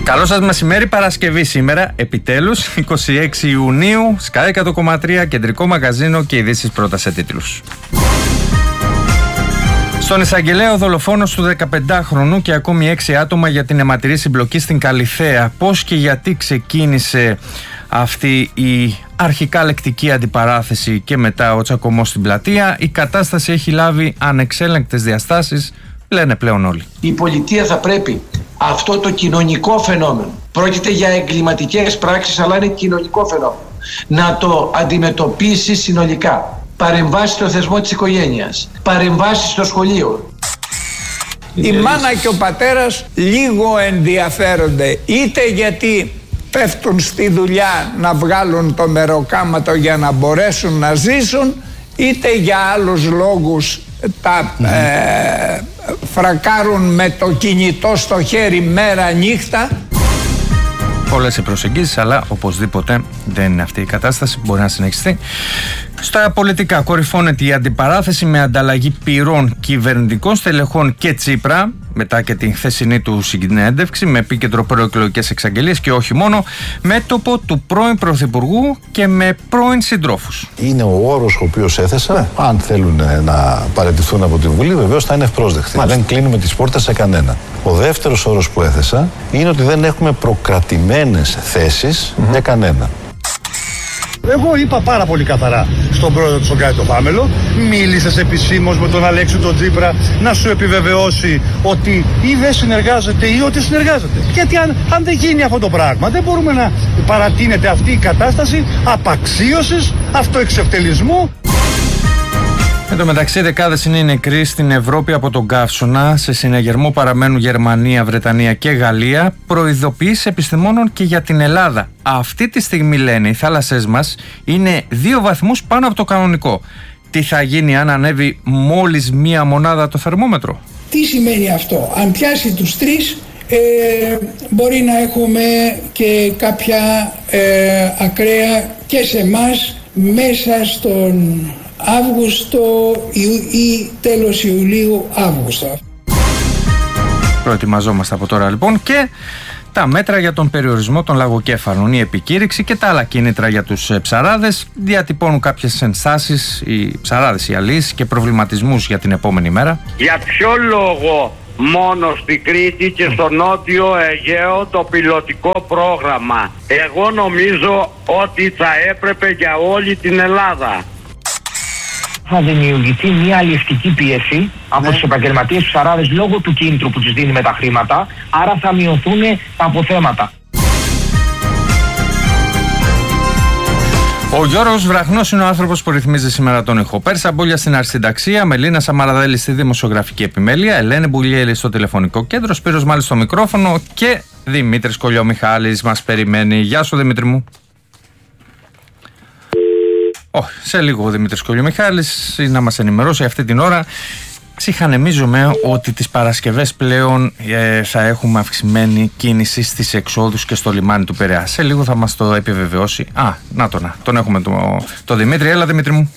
Καλό σας μεσημέρι, Παρασκευή σήμερα, επιτέλους, 26 Ιουνίου, Sky 100,3, κεντρικό μαγαζίνο και ειδήσεις πρώτα σε τίτλους. Στον εισαγγελέα ο δολοφόνος του 15χρονου και ακόμη 6 άτομα για την αιματηρή συμπλοκή στην Καλιθέα. Πώς και γιατί ξεκίνησε αυτή η αρχικά λεκτική αντιπαράθεση και μετά ο τσακωμός στην πλατεία? Η κατάσταση έχει λάβει ανεξέλεγκτες διαστάσεις, λένε πλέον όλοι. Η πολιτεία θα πρέπει αυτό το κοινωνικό φαινόμενο, πρόκειται για εγκληματικές πράξεις αλλά είναι κοινωνικό φαινόμενο, να το αντιμετωπίσει συνολικά. Παρεμβάσεις στο θεσμό της οικογένειας, παρεμβάσεις στο σχολείο. Η μάνα και ο πατέρας λίγο ενδιαφέρονται, είτε γιατί πέφτουν στη δουλειά να βγάλουν το μεροκάματο για να μπορέσουν να ζήσουν, είτε για άλλους λόγους τα φρακάρουν με το κινητό στο χέρι μέρα νύχτα. Πολλές οι προσεγγίσεις, αλλά οπωσδήποτε δεν είναι αυτή η κατάσταση που μπορεί να συνεχιστεί. Στα πολιτικά κορυφώνεται η αντιπαράθεση με ανταλλαγή πυρών κυβερνητικών στελεχών και Τσίπρα, μετά και την χθεσινή του συνέντευξη με επίκεντρο προεκλογικές εξαγγελίες και όχι μόνο, μέτωπο του πρώην Πρωθυπουργού και με πρώην συντρόφους. Είναι ο όρος ο οποίος έθεσα. Αν θέλουν να παραιτηθούν από τη Βουλή, βεβαίως θα είναι ευπρόσδεκτοι. Δεν κλείνουμε τις πόρτες σε κανένα. Ο δεύτερος όρος που έθεσα είναι ότι δεν έχουμε προκρατημένες θέσεις για κανένα. Εγώ είπα πάρα πολύ καθαρά στον πρόεδρο του Σοκράτη τον Πάμελο, μίλησες επισήμως με τον Αλέξη τον Τσίπρα να σου επιβεβαιώσει ότι ή δεν συνεργάζεται ή ότι συνεργάζεται. Γιατί αν δεν γίνει αυτό το πράγμα, δεν μπορούμε να παρατείνεται αυτή η κατάσταση απαξίωσης, αυτοεξευτελισμού. Εν τω μεταξύ, δεκάδες είναι οι νεκροί στην Ευρώπη από τον καύσωνα. Σε συναγερμό παραμένουν Γερμανία, Βρετανία και Γαλλία. Προειδοποιήσεις επιστημόνων και για την Ελλάδα. Αυτή τη στιγμή, λένε, οι θάλασσές μας είναι 2 βαθμούς πάνω από το κανονικό. Τι θα γίνει αν ανέβει μόλις 1 μονάδα το θερμόμετρο? Τι σημαίνει αυτό? Αν πιάσει τους 3, μπορεί να έχουμε και κάποια ακραία και σε εμάς μέσα στον Αύγουστο ή τέλος Ιουλίου-Αύγουστο. Προετοιμαζόμαστε από τώρα λοιπόν. Και τα μέτρα για τον περιορισμό των λαγοκέφαλων, η επικήρυξη και τα άλλα κίνητρα για τους ψαράδες διατυπώνουν κάποιες ενστάσεις, οι ψαράδες, οι αλείς, και προβληματισμούς για την επόμενη μέρα. Για ποιο λόγο μόνο στη Κρήτη και στο Νότιο Αιγαίο το πιλωτικό πρόγραμμα? Εγώ νομίζω ότι θα έπρεπε για όλη την Ελλάδα. Θα δημιουργηθεί μια αλλιευτική πίεση από τους επαγγελματίες ψαράδες λόγω του κίνητρου που τους δίνει με τα χρήματα, άρα θα μειωθούν τα αποθέματα. Ο Γιώργος Βραχνός είναι ο άνθρωπος που ρυθμίζει σήμερα τον ήχο. Πέρσα Μπόλια στην Αρχισυνταξία, Μελίνα Σαμαραδέλη στη δημοσιογραφική επιμέλεια, Ελένη Μπουλιέλη στο τηλεφωνικό κέντρο, Σπύρος Μάλης στο μικρόφωνο και Δημήτρης Κολιομιχάλης μας περιμένει. Γεια σου, Δημήτρη μου. Σε λίγο ο Δημήτρης Κολιομιχάλης να μας ενημερώσει αυτή την ώρα. Ψυχανεμίζομαι ότι τις Παρασκευές πλέον θα έχουμε αυξημένη κίνηση στις εξόδους και στο λιμάνι του Πειραιά. Σε λίγο θα μας το επιβεβαιώσει. Τον έχουμε το Δημήτρη. Έλα, Δημήτρη μου.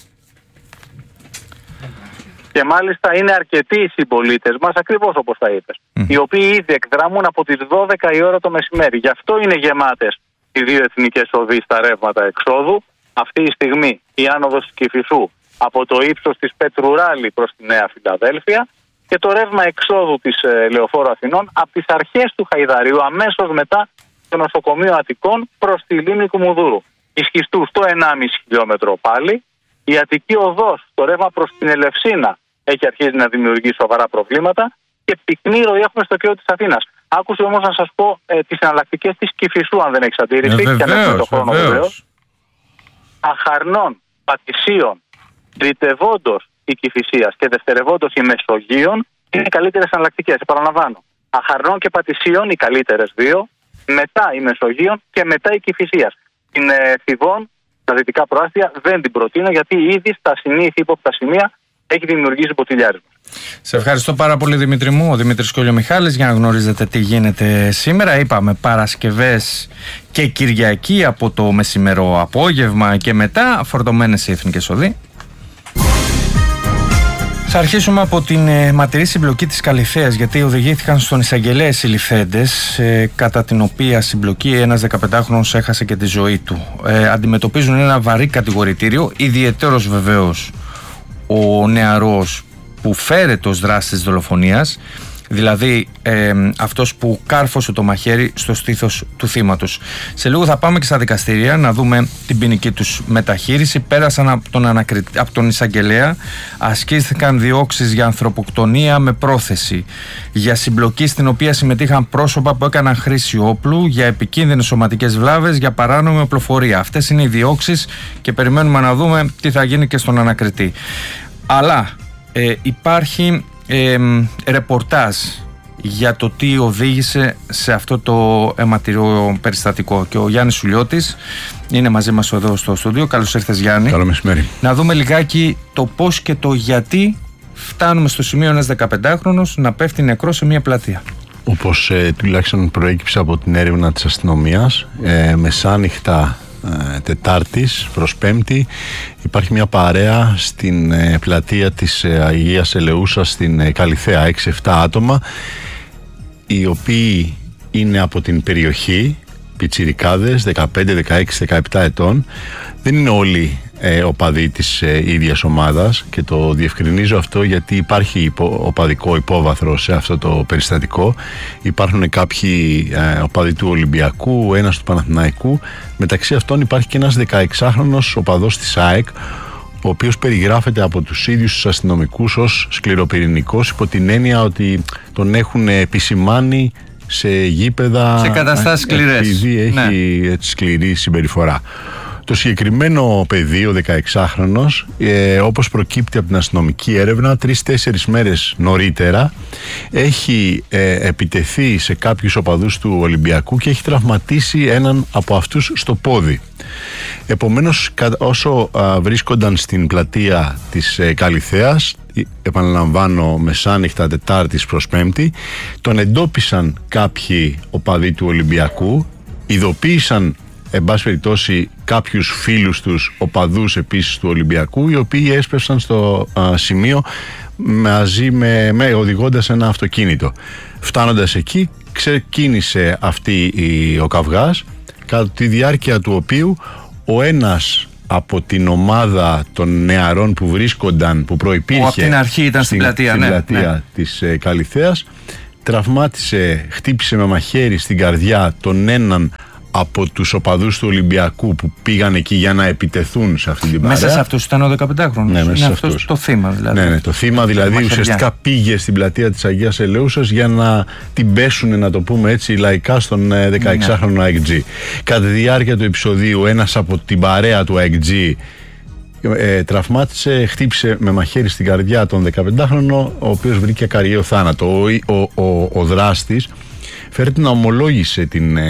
Και μάλιστα είναι αρκετοί οι συμπολίτες μας, ακριβώς όπως τα είπες, οι οποίοι ήδη εκδράμουν από τις 12 η ώρα το μεσημέρι. Γι' αυτό είναι γεμάτες οι 2 εθνικές οδοί στα ρεύματα εξόδου. Αυτή τη στιγμή η άνοδος της Κηφισού από το ύψος της Πετρουράλη προς τη Νέα Φιλαδέλφια και το ρεύμα εξόδου της Λεωφόρου Αθηνών από τις αρχές του Χαϊδαρίου, αμέσως μετά το νοσοκομείο Αττικών προς τη λίμνη Κουμουδούρου. Η Σχιστού στο 1,5 χιλιόμετρο πάλι. Η Αττική Οδός, το ρεύμα προς την Ελευσίνα, έχει αρχίσει να δημιουργεί σοβαρά προβλήματα και πυκνή ροή έχουμε στο κέντρο της Αθήνας. Άκουσε όμως να σας πω τις εναλλακτικές της Κηφισού, αν δεν έχεις αντίρρηση, και αν έχουμε το χρόνο βεβαίως. Αχαρνών, Πατησίων, τριτευόντως η Κηφισίας και δευτερευόντως η Μεσογείων είναι οι καλύτερες εναλλακτικές. Επαναλαμβάνω. Αχαρνών και Πατησίων οι καλύτερες 2, μετά η Μεσογείων και μετά η Κηφισίας. Την Θηβών, τα δυτικά προάστια, δεν την προτείνω γιατί ήδη στα συνήθη ύποπτα σημεία έχει δημιουργήσει ποτηλιάρισμα. Σε ευχαριστώ πάρα πολύ, Δημήτρη μου. Ο Δημήτρης Κολιομιχάλης, για να γνωρίζετε τι γίνεται σήμερα. Είπαμε Παρασκευές και Κυριακή από το μεσημερό απόγευμα και μετά φορτωμένες οι εθνικές οδοί. Θα αρχίσουμε από την ματηρή συμπλοκή της Καλιθέας, γιατί οδηγήθηκαν στον εισαγγελέα συλληφθέντες, κατά την οποία συμπλοκή ένας 15χρονος έχασε και τη ζωή του. Αντιμετωπίζουν ένα βαρύ κατηγορητήριο, ιδιαιτέρως βεβαίως ο νεαρός που φέρεται ως δράστη της δολοφονίας, δηλαδή αυτός που κάρφωσε το μαχαίρι στο στήθος του θύματος. Σε λίγο θα πάμε και στα δικαστήρια να δούμε την ποινική τους μεταχείριση. Πέρασαν από τον εισαγγελέα, ασκήθηκαν διώξεις για ανθρωποκτονία με πρόθεση, για συμπλοκή στην οποία συμμετείχαν πρόσωπα που έκαναν χρήση όπλου, για επικίνδυνες σωματικές βλάβες, για παράνομη οπλοφορία. Αυτές είναι οι διώξεις και περιμένουμε να δούμε τι θα γίνει και στον ανακριτή. Αλλά υπάρχει ρεπορτάζ για το τι οδήγησε σε αυτό το αιματηρό περιστατικό και ο Γιάννης Σουλιώτης είναι μαζί μας εδώ στο στούντιο. Καλώς ήρθες, Γιάννη. Καλό μεσημέρι. Να δούμε λιγάκι το πώς και το γιατί φτάνουμε στο σημείο ένας 15χρονος να πέφτει νεκρός σε μια πλατεία. Όπως τουλάχιστον προέκυψε από την έρευνα της αστυνομίας, μεσάνυχτα Τετάρτης προς Πέμπτη υπάρχει μια παρέα στην πλατεία της Αγίας Ελεούσας στην Καλιθέα, 6-7 άτομα, οι οποίοι είναι από την περιοχή, πιτσιρικάδες 15, 16, 17 ετών. Δεν είναι όλοι οπαδοί της ίδιας ομάδας, και το διευκρινίζω αυτό γιατί υπάρχει οπαδικό υπόβαθρο σε αυτό το περιστατικό. Υπάρχουν κάποιοι οπαδοί του Ολυμπιακού, ένας του Παναθηναϊκού. Μεταξύ αυτών υπάρχει και ένας 16χρονος οπαδός της ΑΕΚ, ο οποίος περιγράφεται από τους ίδιους τους αστυνομικούς ως σκληροπυρηνικός, υπό την έννοια ότι τον έχουν επισημάνει σε γήπεδα, σε καταστάσεις σκληρές, επειδή έχει έτσι σκληρή συμπεριφορά. Το συγκεκριμένο παιδί, ο 16χρονος, όπως προκύπτει από την αστυνομική έρευνα, 3-4 μέρες νωρίτερα έχει επιτεθεί σε κάποιους οπαδούς του Ολυμπιακού και έχει τραυματίσει έναν από αυτούς στο πόδι. Επομένως, όσο βρίσκονταν στην πλατεία της Καλιθέας, επαναλαμβάνω μεσάνυχτα Τετάρτης προς Πέμπτη, τον εντόπισαν κάποιοι οπαδοί του Ολυμπιακού, ειδοποίησαν εν πάση περιπτώσει κάποιους φίλους τους οπαδούς επίσης του Ολυμπιακού, οι οποίοι έσπευσαν στο σημείο μαζί με οδηγώντας ένα αυτοκίνητο. Φτάνοντας εκεί, ξεκίνησε ο καυγάς, κατά τη διάρκεια του οποίου ο ένας από την ομάδα των νεαρών που βρίσκονταν, που προϋπήρχε από την αρχή ήταν στην πλατεία, της Καλιθέας, τραυμάτισε, χτύπησε με μαχαίρι στην καρδιά τον έναν από τους οπαδούς του Ολυμπιακού που πήγαν εκεί για να επιτεθούν σε αυτή την παρέα. Μέσα σε αυτούς ήταν ο 15χρονος. Ναι, είναι αυτός το θύμα δηλαδή. Ναι, το θύμα δηλαδή ουσιαστικά πήγε στην πλατεία της Αγίας Ελεούσας για να την πέσουν, να το πούμε έτσι λαϊκά, στον 16χρονο AEG. Κατά τη διάρκεια του επεισοδίου, ένας από την παρέα του AEG τραυμάτισε, χτύπησε με μαχαίρι στην καρδιά τον 15χρονο, ο οποίος βρήκε ακαριαίο θάνατο. Ο δράστης φέρεται να ομολόγησε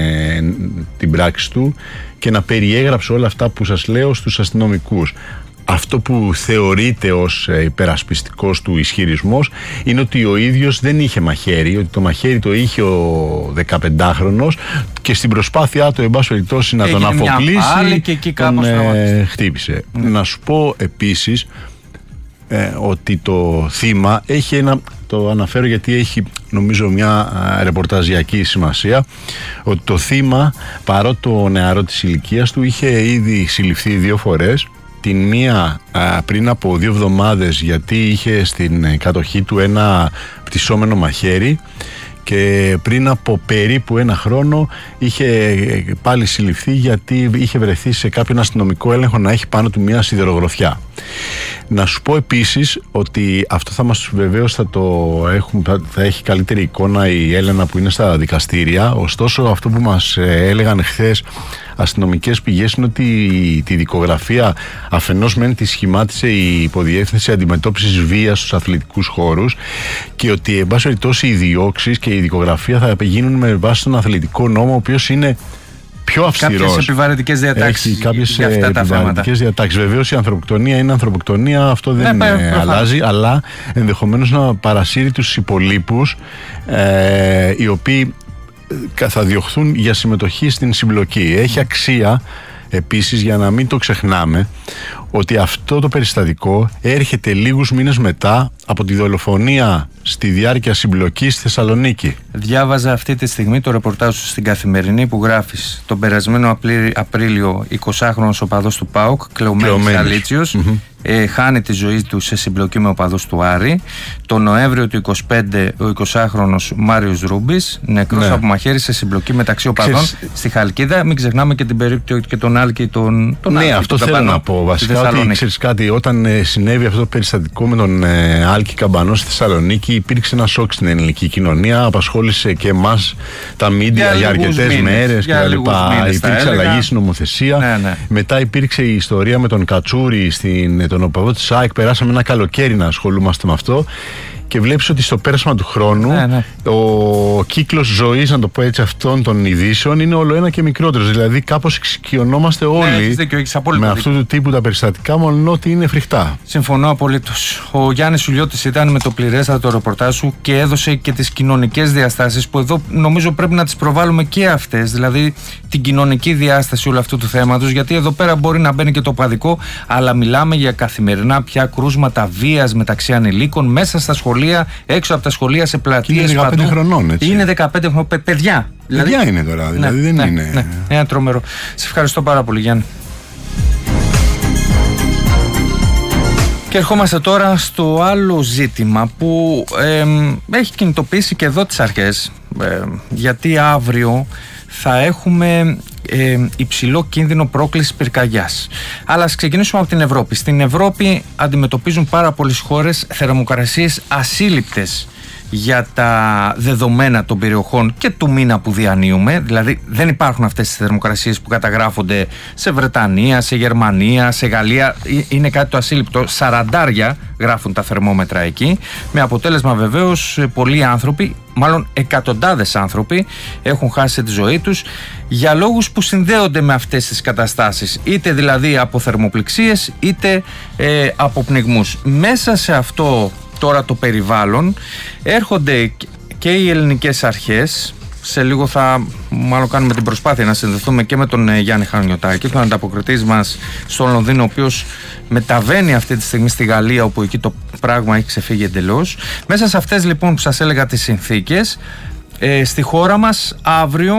την πράξη του και να περιέγραψε όλα αυτά που σας λέω στους αστυνομικούς. Αυτό που θεωρείται ως υπερασπιστικός του ισχυρισμός είναι ότι ο ίδιος δεν είχε μαχαίρι, ότι το μαχαίρι το είχε ο 15χρονος και στην προσπάθειά του, εν πάση περιπτώσει, να τον αφοπλίσει, τον χτύπησε. Να σου πω επίσης ότι το θύμα έχει το αναφέρω γιατί έχει νομίζω μια ρεπορταζιακή σημασία, ότι το θύμα, παρότι το νεαρό της ηλικίας του, είχε ήδη συλληφθεί 2 φορές. Την μία πριν από 2 εβδομάδες, γιατί είχε στην κατοχή του ένα πτυσσόμενο μαχαίρι, και πριν από περίπου 1 χρόνο είχε πάλι συλληφθεί γιατί είχε βρεθεί σε κάποιον αστυνομικό έλεγχο να έχει πάνω του μια σιδερογροθιά. Να σου πω επίσης ότι αυτό θα μας βεβαίως θα έχει καλύτερη εικόνα η Έλενα που είναι στα δικαστήρια. Ωστόσο, αυτό που μας έλεγαν χθες αστυνομικές πηγές είναι ότι τη δικογραφία αφενός μεν τη σχημάτισε η Υποδιεύθυνση Αντιμετώπισης Βίας στους αθλητικούς χώρους, και ότι εν πάση περιπτώσει οι διώξεις και η δικογραφία θα γίνουν με βάση τον αθλητικό νόμο, ο οποίος είναι πιο αυστηρός. Κάποιες επιβαρυντικές διατάξεις για αυτά τα θέματα. Βεβαίως η ανθρωποκτονία είναι ανθρωποκτονία, αυτό δεν αλλάζει, αλλά ενδεχομένως να παρασύρει τους υπολείπους, οι οποίοι θα διωχθούν για συμμετοχή στην συμπλοκή. Έχει αξία Επίσης, για να μην το ξεχνάμε, ότι αυτό το περιστατικό έρχεται λίγους μήνες μετά από τη δολοφονία στη διάρκεια συμπλοκής στη Θεσσαλονίκη. Διάβαζα αυτή τη στιγμή το ρεπορτάζ σου στην Καθημερινή που γράφεις: τον περασμένο Απρίλιο 20χρονος οπαδός του ΠΑΟΚ, Κλεωμένης Αλίτσιος, χάνει τη ζωή του σε συμπλοκή με οπαδούς του Άρη. Το Νοέμβριο του 2025 ο 20χρονος Μάριος Ρούμπης, νεκρός από μαχαίρι σε συμπλοκή μεταξύ οπαδών στη Χαλκίδα. Μην ξεχνάμε και την περίπτωση και τον Άλκη τον ναι, αυτό θέλω να πω βασικά, ότι ξέρεις κάτι, όταν συνέβη αυτό το περιστατικό με τον Άλκη Καμπανό στη Θεσσαλονίκη, υπήρξε ένα σοκ στην ελληνική κοινωνία, απασχόλησε και εμάς τα μίντια για αρκετές μέρες κτλ. Υπήρξε αλλαγή στην νομοθεσία. Μετά υπήρξε η ιστορία με τον Κατσούρη, τον οπαδό της ΑΕΚ. Περάσαμε ένα καλοκαίρι να ασχολούμαστε με αυτό. Και βλέπεις ότι στο πέρασμα του χρόνου ο κύκλος ζωής, να το πω έτσι, αυτών των ειδήσεων είναι όλο ένα και μικρότερος. Δηλαδή κάπως εξοικειωνόμαστε όλοι με αυτού του τύπου τα περιστατικά, μόνο ότι είναι φρικτά. Συμφωνώ απολύτως. Ο Γιάννης Σουλιώτης ήταν με το πληρέστατο ρεπορτάζ σου και έδωσε και τις κοινωνικές διαστάσεις που εδώ νομίζω πρέπει να τις προβάλλουμε και αυτές. Δηλαδή την κοινωνική διάσταση όλου αυτού του θέματος, γιατί εδώ πέρα μπορεί να μπαίνει και το οπαδικό, αλλά μιλάμε για καθημερινά πια κρούσματα βίας μεταξύ ανηλίκων μέσα στα σχολεία, έξω από τα σχολεία, σε πλατείες. Είναι 15 χρονών, έτσι. Είναι 15 χρονών, παιδιά. Παιδιά είναι τώρα, δηλαδή δεν είναι. Ναι, ένα τρομερό. Σε ευχαριστώ πάρα πολύ, Γιάννη. Και ερχόμαστε τώρα στο άλλο ζήτημα που έχει κινητοποιήσει και εδώ τις αρχές, γιατί αύριο θα έχουμε υψηλό κίνδυνο πρόκλησης πυρκαγιάς. Αλλά ας ξεκινήσουμε από την Ευρώπη. Στην Ευρώπη αντιμετωπίζουν πάρα πολλές χώρες θερμοκρασίες ασύλληπτες για τα δεδομένα των περιοχών και του μήνα που διανύουμε. Δηλαδή δεν υπάρχουν αυτές τις θερμοκρασίες που καταγράφονται σε Βρετανία, σε Γερμανία, σε Γαλλία. Είναι κάτι το ασύλληπτο. 40 γράφουν τα θερμόμετρα εκεί, με αποτέλεσμα βεβαίως πολλοί άνθρωποι, μάλλον εκατοντάδες άνθρωποι, έχουν χάσει τη ζωή τους για λόγους που συνδέονται με αυτές τις καταστάσεις, είτε δηλαδή από θερμοπληξίες είτε από πνιγμούς. Μέσα σε αυτό τώρα το περιβάλλον έρχονται και οι ελληνικές αρχές. Σε λίγο θα μάλλον κάνουμε την προσπάθεια να συνδεθούμε και με τον Γιάννη Χαρνιωτάκη, τον ανταποκριτής μας στο Λονδίνο, ο οποίος μεταβαίνει αυτή τη στιγμή στη Γαλλία, όπου εκεί το πράγμα έχει ξεφύγει εντελώς. Μέσα σε αυτές λοιπόν που σας έλεγα τις συνθήκες, στη χώρα μας αύριο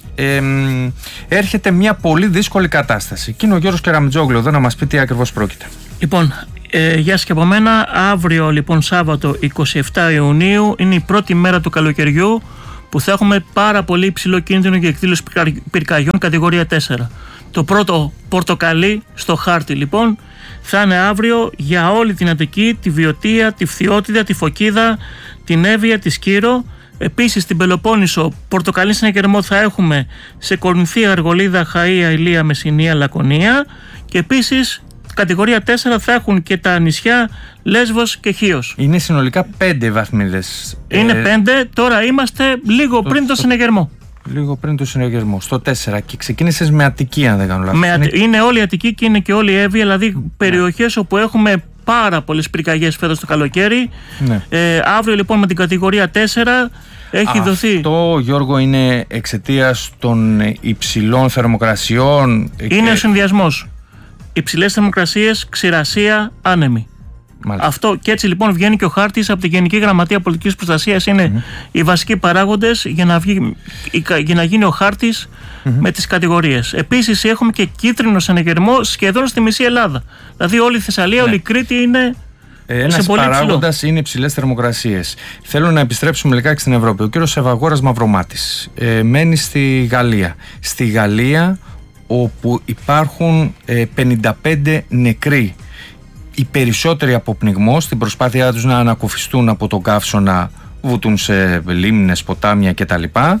έρχεται μια πολύ δύσκολη κατάσταση. Και είναι ο Γιώργος Κεραμιτζόγλου εδώ να μας πει τι ακριβώς πρόκειται. Λοιπόν, γεια σας και από μένα. Αύριο λοιπόν Σάββατο 27 Ιουνίου είναι η πρώτη μέρα του καλοκαιριού που θα έχουμε πάρα πολύ υψηλό κίνδυνο για εκδήλωση πυρκαγιών κατηγορία 4. Το πρώτο πορτοκαλί στο χάρτη λοιπόν θα είναι αύριο για όλη την Αττική, τη Βιωτία, τη Φθιώτιδα, τη Φωκίδα, την Εύβοια, τη Σκύρο. Επίσης στην Πελοπόννησο πορτοκαλί συναγερμό θα έχουμε σε Κορινθία, Αργολίδα, Χαΐα, Ηλία, Μεσσηνία, Λακωνία, και επίσης κατηγορία 4 θα έχουν και τα νησιά Λέσβος και Χίος. Είναι συνολικά 5 βαθμίδες. Είναι 5, τώρα είμαστε λίγο πριν το συναγερμό. Λίγο πριν το συναγερμό, στο 4, και ξεκίνησες με Αττική, αν δεν κάνω λάθος. Είναι όλη η Αττική και είναι και όλη η Εύβοια, δηλαδή περιοχές όπου έχουμε πάρα πολλές πυρκαγιές φέτος το καλοκαίρι. Ναι. Αύριο λοιπόν με την κατηγορία 4 έχει δοθεί. Αυτό, Γιώργο, είναι εξαιτίας των υψηλών θερμοκρασιών. Είναι ο συνδυασμός. Υψηλές θερμοκρασίες, ξηρασία, άνεμη. Μάλιστα. Αυτό, και έτσι λοιπόν βγαίνει και ο χάρτης από τη Γενική Γραμματεία Πολιτικής Προστασίας. Είναι οι βασικοί παράγοντες για να γίνει ο χάρτης με τις κατηγορίες. Επίσης έχουμε και κίτρινο συναγερμό σχεδόν στη μισή Ελλάδα. Δηλαδή όλη η Θεσσαλία, όλη η Κρήτη είναι ένας παράγοντας, είναι υψηλές θερμοκρασίες. Θέλω να επιστρέψουμε λιγάκι στην Ευρώπη. Ο κύριος Ευαγόρας Μαυρομάτης μένει στη Γαλλία. Στη Γαλλία, όπου υπάρχουν 55 νεκροί, οι περισσότεροι από πνιγμό, στην προσπάθειά τους να ανακουφιστούν από τον καύσωνα, βουτούν σε λίμνες, ποτάμια κτλ.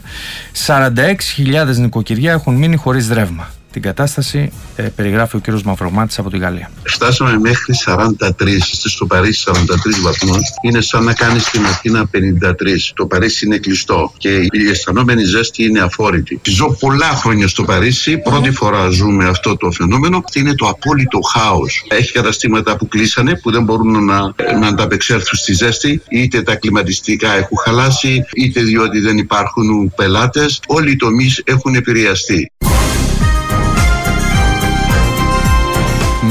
46.000 νοικοκυριά έχουν μείνει χωρίς ρεύμα. Την κατάσταση περιγράφει ο κύριος Μαυρομάτης από τη Γαλλία. Φτάσαμε μέχρι 43, στο Παρίσι 43 βαθμούς. Είναι σαν να κάνει στην Αθήνα 53. Το Παρίσι είναι κλειστό και η αισθανόμενη ζέστη είναι αφόρητη. Ζω πολλά χρόνια στο Παρίσι, πρώτη φορά ζούμε αυτό το φαινόμενο. Είναι το απόλυτο χάος. Έχει καταστήματα που κλείσανε, που δεν μπορούν να ανταπεξέλθουν στη ζέστη, είτε τα κλιματιστικά έχουν χαλάσει, είτε διότι δεν υπάρχουν πελάτες. Όλοι οι τομείς έχουν επηρεαστεί.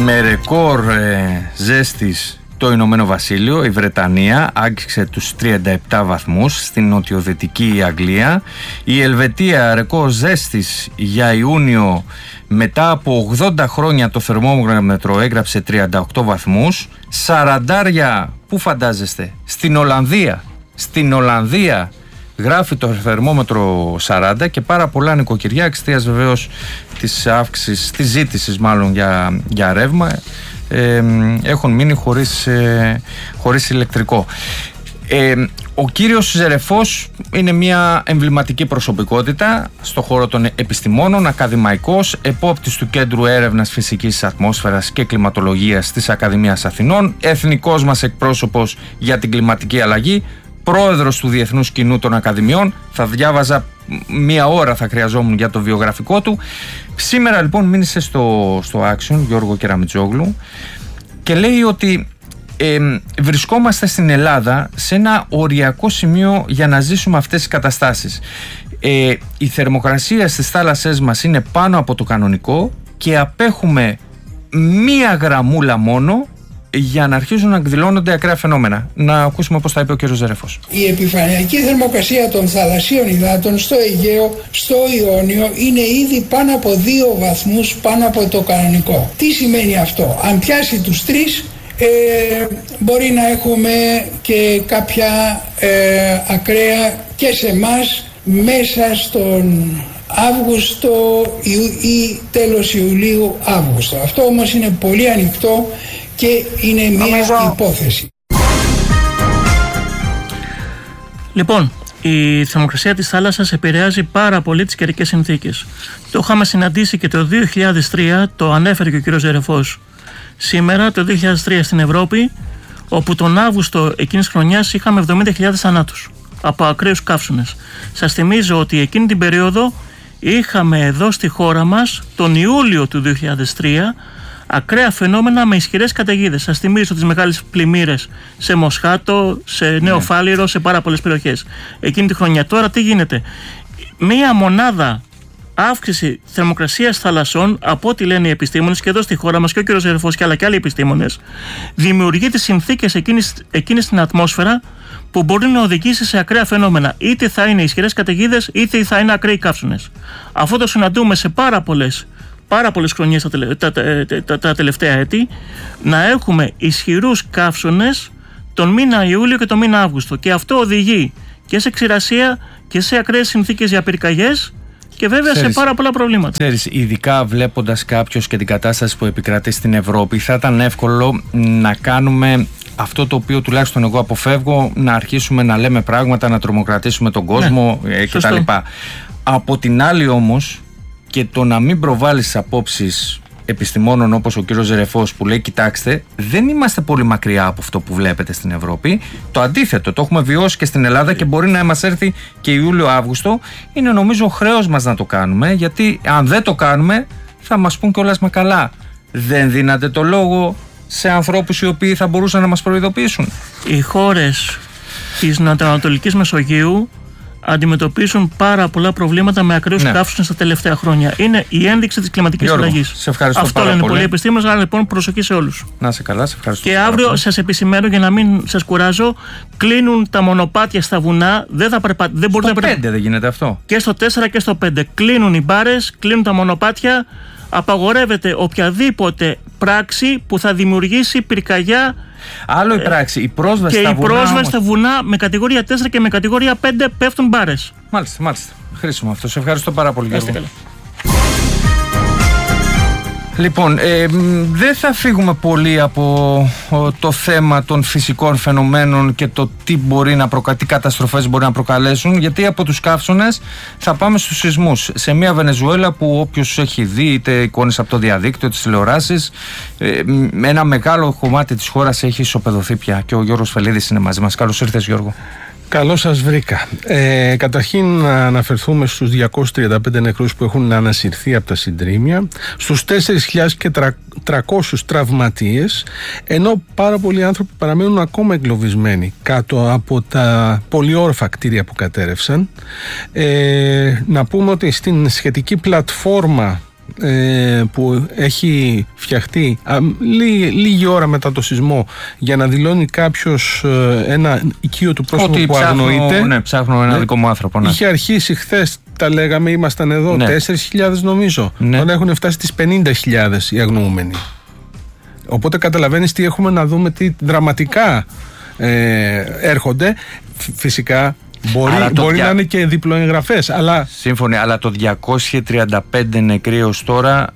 Με ρεκόρ ζέστης το Ηνωμένο Βασίλειο, η Βρετανία άγγιξε τους 37 βαθμούς, στην νοτιοδυτική Αγγλία. Η Ελβετία ρεκόρ ζέστης για Ιούνιο, μετά από 80 χρόνια το θερμόμετρο έγραψε 38 βαθμούς. Σαραντάρια, πού φαντάζεστε, στην Ολλανδία γράφει το θερμόμετρο 40 και πάρα πολλά νοικοκυριά εξαιτίας βεβαίως της αύξησης, της ζήτησης μάλλον για ρεύμα, έχουν μείνει χωρίς ηλεκτρικό. Ο κύριος Ζερεφός είναι μια εμβληματική προσωπικότητα στο χώρο των επιστημόνων, ακαδημαϊκός, επόπτης του Κέντρου Έρευνας Φυσικής Ατμόσφαιρας και Κλιματολογίας της Ακαδημίας Αθηνών, εθνικός μας εκπρόσωπος για την κλιματική αλλαγή, πρόεδρος του Διεθνούς Κοινού των Ακαδημιών. Θα διάβαζα μία ώρα, θα χρειαζόμουν για το βιογραφικό του. Σήμερα λοιπόν μίλησε στο Action Γιώργο Κεραμιτζόγλου και λέει ότι βρισκόμαστε στην Ελλάδα σε ένα οριακό σημείο για να ζήσουμε αυτές τις καταστάσεις. Η θερμοκρασία στις θάλασσές μας είναι πάνω από το κανονικό και απέχουμε μία γραμμούλα μόνο για να αρχίζουν να εκδηλώνονται ακραία φαινόμενα. Να ακούσουμε πώς τα είπε ο κ. Ζερεφός. Η επιφανειακή θερμοκρασία των θαλασσίων υδάτων στο Αιγαίο, στο Ιόνιο, είναι ήδη πάνω από 2 βαθμούς πάνω από το κανονικό. Τι σημαίνει αυτό? Αν πιάσει τους 3, μπορεί να έχουμε και κάποια ακραία και σε εμάς μέσα στον Αύγουστο ή τέλος Ιουλίου-Αύγουστο. Αυτό όμως είναι πολύ ανοιχτό και είναι μια υπόθεση. Λοιπόν, η θερμοκρασία της θάλασσας επηρεάζει πάρα πολύ τις καιρικές συνθήκες. Το είχαμε συναντήσει και το 2003, το ανέφερε και ο κ. Ζερεφός. Σήμερα, το 2003 στην Ευρώπη, όπου τον Αύγουστο εκείνης χρονιάς είχαμε 70.000 θανάτους από ακραίους καύσονες. Σας θυμίζω ότι εκείνη την περίοδο είχαμε εδώ στη χώρα μας τον Ιούλιο του 2003 ακραία φαινόμενα με ισχυρές καταιγίδες. Σας θυμίζω τις μεγάλες πλημμύρες σε Μοσχάτο, σε Νέο Φάληρο, σε πάρα πολλές περιοχές. Εκείνη τη χρονιά. Τώρα τι γίνεται? Μία μονάδα αύξηση θερμοκρασίας θαλασσών, από ό,τι λένε οι επιστήμονες και εδώ στη χώρα μας και ο κ. Ζερεφός αλλά και άλλοι επιστήμονες, δημιουργεί τις συνθήκες εκείνης στην ατμόσφαιρα που μπορεί να οδηγήσει σε ακραία φαινόμενα. Είτε θα είναι ισχυρές καταιγίδες, είτε θα είναι ακραίοι καύσονες. Αυτό το συναντούμε σε πάρα πολλές χρονιές τα τελευταία έτη, να έχουμε ισχυρούς καύσονες τον μήνα Ιούλιο και τον μήνα Αύγουστο. Και αυτό οδηγεί και σε ξηρασία και σε ακραίες συνθήκες για πυρκαγιές και βέβαια σε πάρα πολλά προβλήματα. Ξέρεις, ειδικά βλέποντας κάποιος και την κατάσταση που επικρατεί στην Ευρώπη, θα ήταν εύκολο να κάνουμε αυτό το οποίο τουλάχιστον εγώ αποφεύγω, να αρχίσουμε να λέμε πράγματα, να τρομοκρατήσουμε τον κόσμο κτλ. Από την άλλη όμως, και το να μην προβάλλεις τις απόψεις επιστημόνων όπως ο κύριος Ζερεφός που λέει κοιτάξτε, δεν είμαστε πολύ μακριά από αυτό που βλέπετε στην Ευρώπη. Το αντίθετο, το έχουμε βιώσει και στην Ελλάδα και μπορεί να μας έρθει και Ιούλιο-Αύγουστο. Είναι νομίζω χρέος μας να το κάνουμε, γιατί αν δεν το κάνουμε θα μας πούν κιόλας μα καλά. Δεν δίνατε το λόγο σε ανθρώπους οι οποίοι θα μπορούσαν να μας προειδοποιήσουν? Οι χώρες της Νοτιοανατολικής Μεσογείου αντιμετωπίσουν πάρα πολλά προβλήματα με ακραίους καύσονες τα τελευταία χρόνια. Είναι η ένδειξη της κλιματικής αλλαγής. Σε ευχαριστώ. Αυτό πάρα λένε πολύ. πολλοί επιστήμονες, άρα λοιπόν προσοχή σε όλους. Να σε καλά, σε ευχαριστώ. Και αύριο σας επισημαίνω, για να μην σας κουράζω, κλείνουν τα μονοπάτια στα βουνά. Δεν μπορείτε στο 5 δεν γίνεται αυτό? Και στο 4 και στο 5. Κλείνουν οι μπάρες, κλείνουν τα μονοπάτια. Απαγορεύεται οποιαδήποτε πράξη που θα δημιουργήσει πυρκαγιά. Άλλο η πράξη, η πρόσβαση στα βουνά. Και η πρόσβαση στα βουνά με κατηγορία 4 και με κατηγορία 5 πέφτουν μπάρες. Μάλιστα. Χρήσιμο αυτό. Σε ευχαριστώ πάρα πολύ. Λοιπόν, δεν θα φύγουμε πολύ από το θέμα των φυσικών φαινομένων και το τι καταστροφές μπορεί να προκαλέσουν, γιατί από τους καύσονες θα πάμε στους σεισμούς. Σε μια Βενεζουέλα που όποιος έχει δει είτε εικόνες από το διαδίκτυο, τις τηλεοράσεις, ένα μεγάλο κομμάτι της χώρας έχει ισοπεδωθεί πια και ο Γιώργος Φελίδης είναι μαζί μας. Καλώς ήρθες, Γιώργο. Καλώς σας βρήκα. Καταρχήν να αναφερθούμε στους 235 νεκρούς που έχουν ανασυρθεί από τα συντρίμμια, στους 4.300 τραυματίες, ενώ πάρα πολλοί άνθρωποι παραμένουν ακόμα εγκλωβισμένοι κάτω από τα πολυόροφα κτίρια που κατέρευσαν. Να πούμε ότι στην σχετική πλατφόρμα που έχει φτιαχτεί λίγη ώρα μετά το σεισμό για να δηλώνει κάποιος ένα οικείο του πρόσωπου που αγνοείται. Ναι, ψάχνω ένα δικό μου άνθρωπο. Ναι. Είχε αρχίσει χθες, τα λέγαμε, ήμασταν εδώ, 4.000 νομίζω. Τώρα έχουν φτάσει στις 50.000 οι αγνοούμενοι. Οπότε καταλαβαίνεις τι έχουμε να δούμε, τι δραματικά έρχονται. Φυσικά μπορεί να είναι και διπλοεγγραφές, αλλά... Σύμφωνοι, αλλά το 235 νεκροί ως τώρα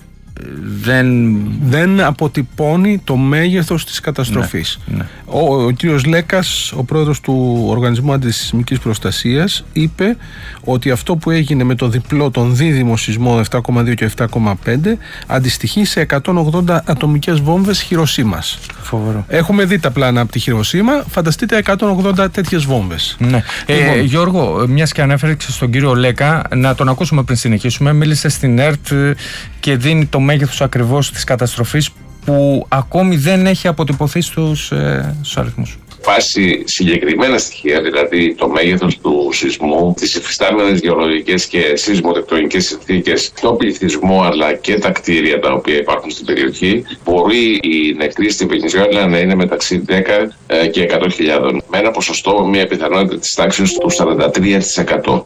δεν αποτυπώνει το μέγεθος της καταστροφής. Ναι. Ο κύριος Λέκας, ο πρόεδρος του Οργανισμού Αντισυσμικής Προστασίας, είπε ότι αυτό που έγινε με το διπλό, τον δίδυμο σεισμό 7,2 και 7,5 αντιστοιχεί σε 180 ατομικές βόμβες Χιροσίμας. Φοβερό. Έχουμε δει τα πλάνα από τη Χιροσίμα, φανταστείτε 180 τέτοιες βόμβες. Ναι. Γιώργο, μιας και ανέφερε στον κύριο Λέκα, να τον ακούσουμε πριν συνεχίσουμε. Μίλησε στην ΕΡΤ και δίνει το μέγεθος ακριβώς της καταστροφής που ακόμη δεν έχει αποτυπωθεί στους αριθμούς. Βάσει συγκεκριμένα στοιχεία, δηλαδή το μέγεθος του σεισμού, τις υφιστάμενες γεωλογικές και σεισμοτεκτονικές συνθήκες, τον πληθυσμό αλλά και τα κτίρια τα οποία υπάρχουν στην περιοχή, μπορεί οι νεκροί στη Βενεζουέλα να είναι μεταξύ 10 και 100.000, με ένα ποσοστό, μια πιθανότητα της τάξης του 43%.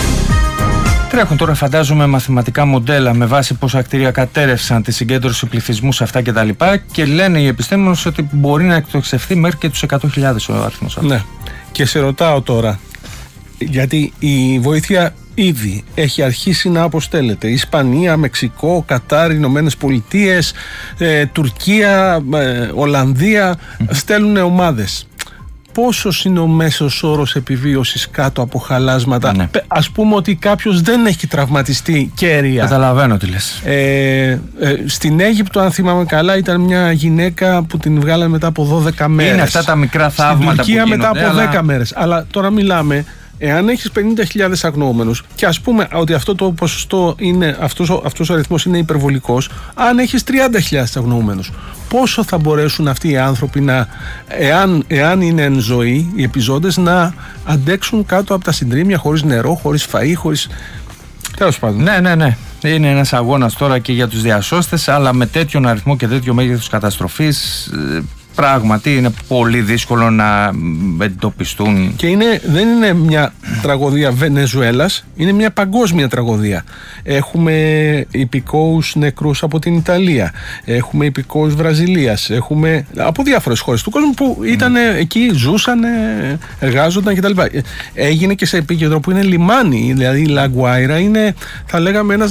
Τρέχουν τώρα, φαντάζομαι, μαθηματικά μοντέλα με βάση πόσα κτίρια κατέρευσαν, τη συγκέντρωση πληθυσμού σε αυτά κτλ. Και λένε οι επιστήμονες ότι μπορεί να εκτοξευθεί μέχρι και τους 100.000 ο αριθμός αυτός. Ναι. Και σε ρωτάω τώρα, γιατί η βοήθεια ήδη έχει αρχίσει να αποστέλλεται. Ισπανία, Μεξικό, Κατάρ, Ηνωμένες Πολιτείες, Τουρκία, Ολλανδία στέλνουν ομάδες. Πόσος είναι ο μέσος όρος επιβίωσης κάτω από χαλάσματα? Ναι. Ας πούμε ότι κάποιος δεν έχει τραυματιστεί κέρια. Καταλαβαίνω τι λες. Στην Αίγυπτο, αν θυμάμαι καλά, ήταν μια γυναίκα που την βγάλανε μετά από 12 μέρες. Είναι αυτά τα μικρά θαύματα. Στην Τουρκία που μετά από 10 μέρες. Αλλά τώρα μιλάμε, εάν έχεις 50.000 αγνοούμενους και ας πούμε ότι αυτό το ποσοστό είναι, αυτός ο αριθμός είναι υπερβολικός, αν έχεις 30.000 αγνοούμενους, πόσο θα μπορέσουν αυτοί οι άνθρωποι να, εάν είναι εν ζωή, οι επιζώντες, να αντέξουν κάτω από τα συντρίμμια, χωρίς νερό, χωρίς φαΐ, χωρίς... Τέλος πάντων. Ναι. Είναι ένας αγώνας τώρα και για τους διασώστες, αλλά με τέτοιον αριθμό και τέτοιο μέγεθος καταστροφής, πράγματι είναι πολύ δύσκολο να εντοπιστούν. Και δεν είναι μια τραγωδία Βενεζουέλας, είναι μια παγκόσμια τραγωδία. Έχουμε υπηκόους νεκρούς από την Ιταλία, έχουμε υπηκόους Βραζιλίας, έχουμε από διάφορες χώρες του κόσμου που ήταν εκεί, ζούσαν, εργάζονταν κτλ. Έγινε και σε επίκεντρο που είναι λιμάνι, δηλαδή η Λαγκουάιρα είναι, θα λέγαμε, ένας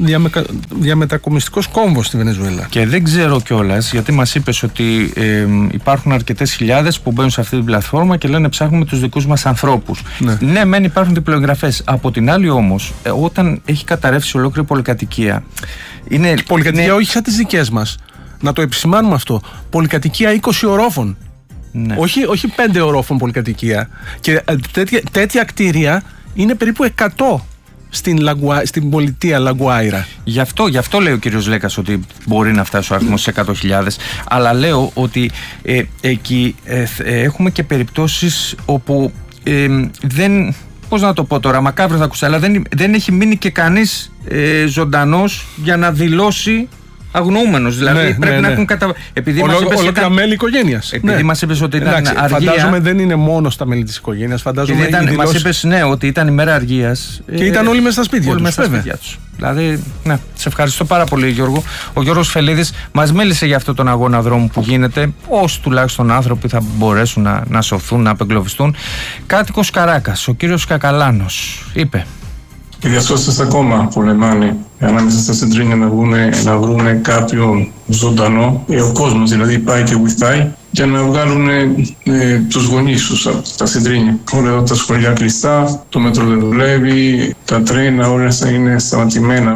διαμετακομιστικός κόμβος στη Βενεζουέλα. Και δεν ξέρω κιόλας, γιατί μας είπες ότι υπάρχουν αρκετές χιλιάδες που μπαίνουν σε αυτή την πλατφόρμα και λένε ψάχνουμε τους δικούς μας ανθρώπους. Ναι, μεν υπάρχουν διπλοεγγραφές. Από την άλλη όμως, όταν έχει καταρρεύσει ολόκληρη πολυκατοικία. Πολυκατοικία όχι σαν τις δικές μας. Να το επισημάνουμε αυτό. Πολυκατοικία 20 ορόφων. Ναι. Όχι 5 ορόφων πολυκατοικία. Και τέτοια κτίρια είναι περίπου 100. Στην πολιτεία Λαγκουάιρα. Γι' αυτό λέει ο κύριος Λέκας ότι μπορεί να φτάσει ο αριθμός σε 100.000, αλλά λέω ότι εκεί έχουμε και περιπτώσεις όπου δεν, πώς να το πω τώρα, μακάβριο θα ακουστεί, αλλά δεν έχει μείνει και κανείς ζωντανός για να δηλώσει αγνοούμενος. Δηλαδή πρέπει να έχουν ολόκληρα μέλη οικογένειας. Επειδή μας είπες ότι ήταν αργία. Φαντάζομαι δεν είναι μόνο στα μέλη της οικογένειας. Μας είπες ότι ήταν ημέρα αργίας. Και ήταν όλοι μέσα στα σπίτια τους. Δηλαδή, σε ευχαριστώ πάρα πολύ, Γιώργο. Ο Γιώργος Φελίδης μας μίλησε για αυτόν τον αγώνα δρόμου που γίνεται. Όσοι τουλάχιστον άνθρωποι θα μπορέσουν να σωθούν, να απεγκλωβιστούν. Κάτοικος Καράκας, ο κύριος Κακαλάνος, είπε: Οι διασώστες ακόμα πολεμάνε ανάμεσα στα συντρίμμια να βρούνε κάποιον ζωντανό. Ο κόσμος δηλαδή πάει και βοηθάει για να βγάλουν τους γονείς τους από τα συντρίμμια. Όλα εδώ τα σχολεία κλειστά, το μέτρο δεν δουλεύει, τα τρένα όλα είναι σταματημένα.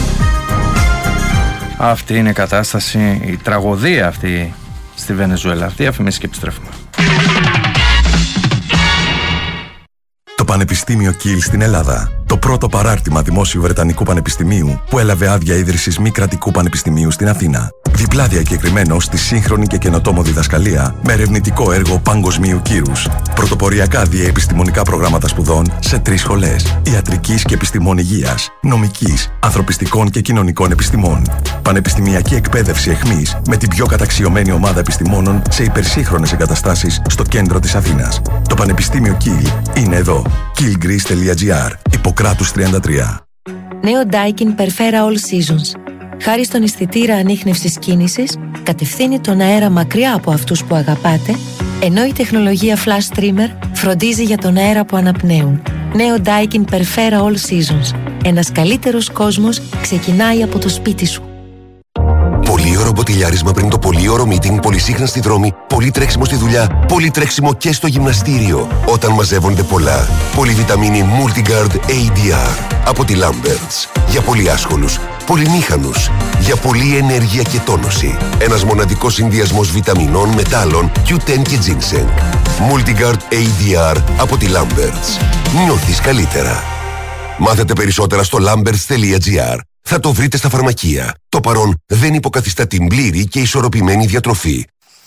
Αυτή είναι η κατάσταση, η τραγωδία αυτή στη Βενεζουέλα. Αυτή αφημίση και επιστρέφουμε. Το Πανεπιστήμιο Κιλ στην Ελλάδα Το πρώτο παράρτημα δημόσιου Βρετανικού Πανεπιστημίου που έλαβε άδεια ίδρυσης μη κρατικού πανεπιστημίου στην Αθήνα. Διπλά διακεκριμένο στη σύγχρονη και καινοτόμο διδασκαλία με ερευνητικό έργο παγκοσμίου κύρους. Πρωτοποριακά διαεπιστημονικά προγράμματα σπουδών σε 3 σχολές: ιατρικής και επιστημών υγείας, νομικής, ανθρωπιστικών και κοινωνικών επιστημών. Πανεπιστημιακή εκπαίδευση εχμής με την πιο καταξιωμένη ομάδα επιστημόνων σε υπερσύγχρονες εγκαταστάσεις στο κέντρο της Αθήνας. Το Πανεπιστήμιο Kiel είναι εδώ. kielgreece.gr. Ιπποκράτους 33. Νέο Daikin Perfera All Seasons. Χάρη στον αισθητήρα ανίχνευσης κίνησης, κατευθύνει τον αέρα μακριά από αυτούς που αγαπάτε, ενώ η τεχνολογία Flash Trimmer φροντίζει για τον αέρα που αναπνέουν. Νέο Daikin Perfera All Seasons. Ένας καλύτερος κόσμος ξεκινάει από το σπίτι σου. Πολύωρο μποτιλιάρισμα πριν το πολύωρο meeting, πολυσύχναστη δρόμη, πολύ τρέξιμο στη δουλειά, πολύ τρέξιμο και στο γυμναστήριο. Όταν μαζεύονται πολλά. Πολυβιταμίνη Multigard ADR από τη Lamberts. Για πολύ άσχολους, πολυμήχανους, για πολλή ενέργεια και τόνωση. Ένας μοναδικός συνδυασμός βιταμινών, μετάλλων, Q10 και ginseng. Multigard ADR από τη Lamberts. Νιώθεις καλύτερα. Μάθετε περισσότερα στο lamberts.gr. Θα το βρείτε στα φαρμακεία. Το παρόν δεν υποκαθιστά την πλήρη και ισορροπημένη διατροφή.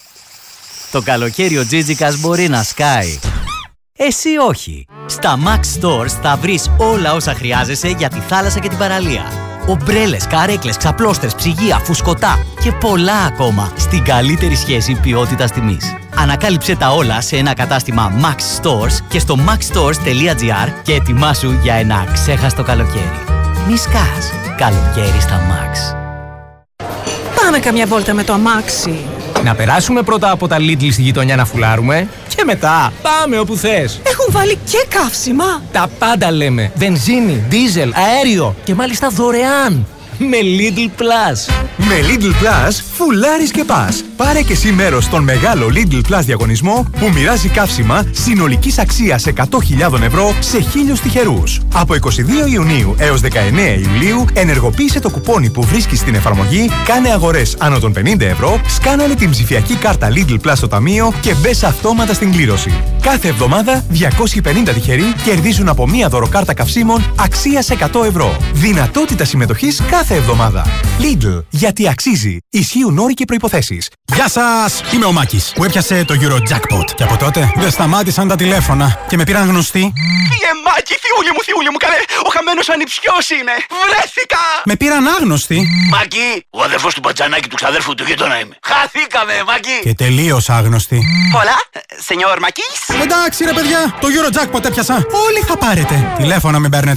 Το καλοκαίρι ο Τζίτζικας μπορεί να σκάει. Εσύ όχι. Στα Max Stores θα βρεις όλα όσα χρειάζεσαι για τη θάλασσα και την παραλία. Ομπρέλες, καρέκλες, ξαπλώστρες, ψυγεία, φουσκωτά και πολλά ακόμα στην καλύτερη σχέση ποιότητας τιμής. Ανακάλυψε τα όλα σε ένα κατάστημα Max Stores και στο maxstores.gr και ετοιμάσου για ένα ξέχαστο καλοκαίρι. Μη σκάς. Καλοκαίρι στα Max. Πάμε καμιά βόλτα με το αμάξι. Να περάσουμε πρώτα από τα Lidl στη γειτονιά να φουλάρουμε και μετά πάμε όπου θες. Έχουν βάλει και καύσιμα. Τα πάντα λέμε. Βενζίνη, δίζελ, αέριο και μάλιστα δωρεάν. Με Lidl Plus. Με Lidl Plus φουλάρεις και πας. Πάρε και εσύ μέρος στον μεγάλο Lidl Plus διαγωνισμό που μοιράζει καύσιμα συνολικής αξίας 100.000 ευρώ σε 1.000 τυχερούς. Από 22 Ιουνίου έως 19 Ιουλίου ενεργοποίησε το κουπόνι που βρίσκεις στην εφαρμογή, κάνε αγορές άνω των 50 ευρώ, σκάναλε την ψηφιακή κάρτα Lidl Plus στο ταμείο και μπες αυτόματα στην κλήρωση. Κάθε εβδομάδα 250 τυχεροί κερδίζουν από μία δωροκάρτα καυσίμων αξίας 100 ευρώ. Δυνατότητα συμμετοχής κάθε εβδομάδα. Lidl, γιατί αξίζει. Ισχύουν όροι και προϋποθέσεις. Γεια σας! Είμαι ο Μάκης που έπιασε το Eurojackpot. Και από τότε δεν σταμάτησαν τα τηλέφωνα και με πήραν γνωστοί. Μάκη, θιούλη μου, καλέ! Ο χαμένος ανιψιός είμαι! Βρέθηκα! Με πήραν άγνωστοι. Μάκη, ο αδερφός του μπατζανάκι του ξαδέρφου του γείτονα είμαι. Χαθήκαμε, Μάκη! Και τελείως άγνωστοι. Hola, señor Μάκης. Εντάξει ρε παιδιά, το Eurojackpot έπιασα. Όλοι θα πάρετε. Τηλέφωνα μην παίρνετε.